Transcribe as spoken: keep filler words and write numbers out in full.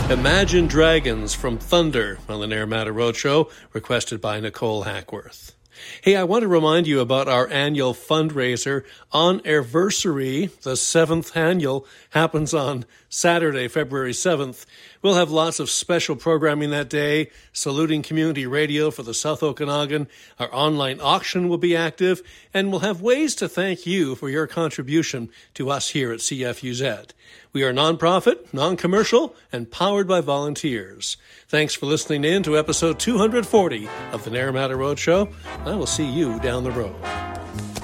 Imagine Dragons from Thunder on the Naramata Roadshow, requested by Nicole Hackworth. Hey, I want to remind you about our annual fundraiser, On Airversary. The seventh annual happens on Saturday, February seventh. We'll have lots of special programming that day, saluting community radio for the South Okanagan. Our online auction will be active, and we'll have ways to thank you for your contribution to us here at C F U Z. We are nonprofit, non-commercial, and powered by volunteers. Thanks for listening in to episode two hundred forty of the Naramata Roadshow. I will see you down the road.